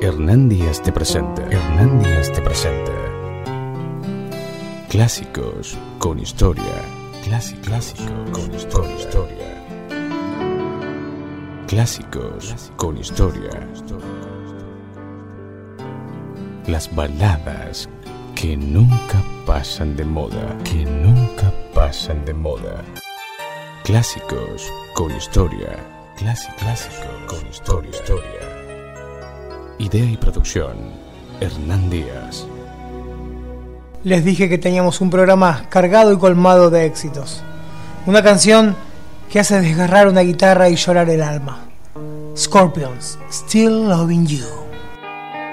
Hernán Díaz te presenta. Hernán Díaz te presenta. Clásicos con historia. Clásicos con historia. Clásicos con historia. Las baladas que nunca pasan de moda. Que nunca pasan de moda. Clásicos con historia. Clásico con historia. Idea y producción, Hernán Díaz. Les dije que teníamos un programa cargado y colmado de éxitos. Una canción que hace desgarrar una guitarra y llorar el alma. Scorpions, Still Loving You.